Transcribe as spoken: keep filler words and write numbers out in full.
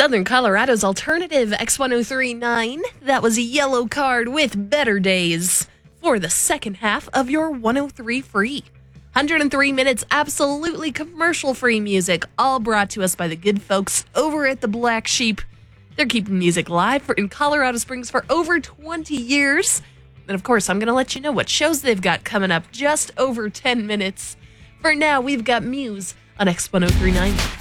Southern Colorado's alternative X ten thirty-nine. That was a Yellow Card with Better Days for the second half of your one oh three Free. one hundred three minutes absolutely commercial-free music, all brought to us by the good folks over at the Black Sheep. They're keeping music live for, in Colorado Springs for over twenty years. And of course, I'm going to let you know what shows they've got coming up just over ten minutes. For now, we've got Muse on X ten thirty-nine.